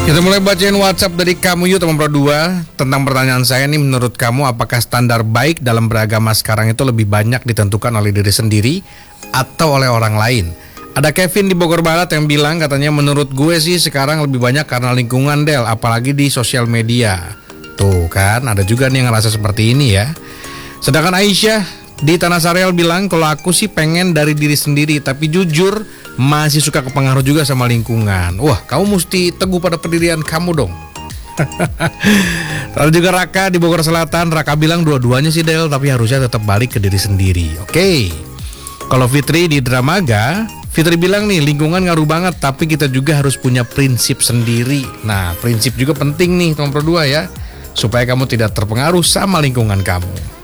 Kita mulai bacain WhatsApp dari kamu yuk teman Pro 2. Tentang pertanyaan saya nih, menurut kamu apakah standar baik dalam beragama sekarang itu lebih banyak ditentukan oleh diri sendiri atau oleh orang lain? Ada Kevin di Bogor Barat yang bilang, katanya menurut gue sih sekarang lebih banyak karena lingkungan Del, apalagi di sosial media. Tuh kan, ada juga nih yang ngerasa seperti ini ya. Sedangkan Aisyah di Tanah Sareal bilang, kalau aku sih pengen dari diri sendiri, tapi jujur masih suka kepengaruh juga sama lingkungan. Wah, kamu mesti teguh pada pendirian kamu dong. Lalu juga Raka di Bogor Selatan. Raka bilang dua-duanya sih Del, tapi harusnya tetap balik ke diri sendiri. Oke. Kalau Fitri di Dramaga, Fitri bilang nih, lingkungan ngaruh banget, tapi kita juga harus punya prinsip sendiri. Nah, prinsip juga penting nih teman Pro 2 ya, supaya kamu tidak terpengaruh sama lingkungan kamu.